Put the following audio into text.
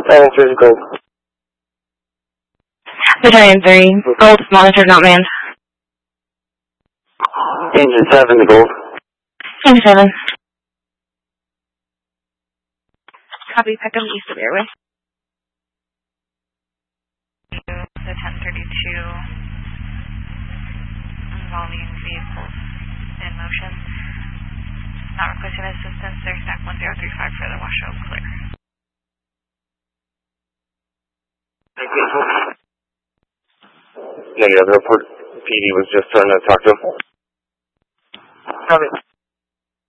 Island 3 Gold. Battalion 3, Gold, monitor not manned. Engine 7 to Gold. Engine 7. Copy, Peckham, east of airway. The 1032 involving vehicles in motion. Not requesting assistance, there's SAC 1035 for the washout clear. Negative, report. PD was just trying to talk to him. Copy.